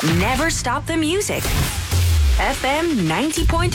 Never stop the music. FM 90.0.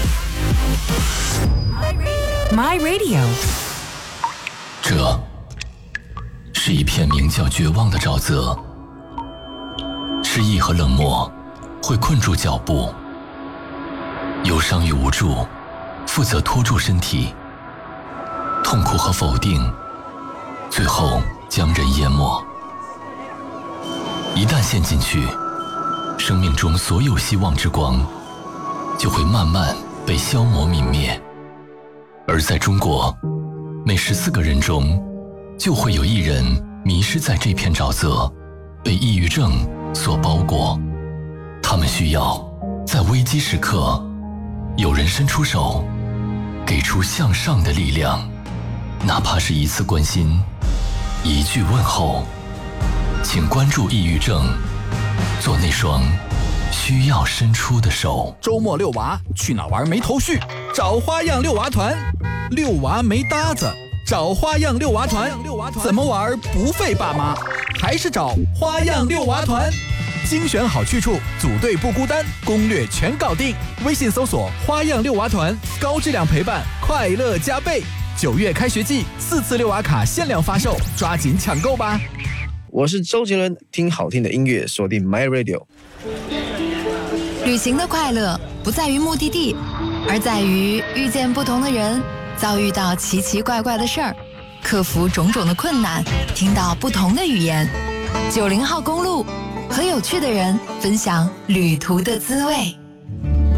My Radio. 这是一片名叫绝望的沼泽，失意和冷漠会困住脚步，忧伤与无助负责拖住身体，痛苦和否定最后将人淹没。一旦陷进去，生命中所有希望之光就会慢慢被消磨泯灭。而在中国，每14个人中就会有1人迷失在这片沼泽，被抑郁症所包裹。他们需要在危机时刻有人伸出手，给出向上的力量，哪怕是一次关心，一句问候。请关注抑郁症，做那双需要伸出的手。 周末遛娃，去哪玩没头绪？找花样遛娃团。遛娃没搭子，找花样遛娃团。怎么玩不费爸妈？还是找花样遛娃团。精选好去处，组队不孤单，攻略全搞定。微信搜索花样遛娃团，高质量陪伴，快乐加倍。9月开学季，4次遛娃卡限量发售，抓紧抢购吧！ 我是周杰伦，听好听的音乐，锁定 My Radio。 旅行的快乐不在于目的地，而在于遇见不同的人，遭遇到奇奇怪怪的事儿，克服种种的困难，听到不同的语言。90号公路，和有趣的人分享旅途的滋味。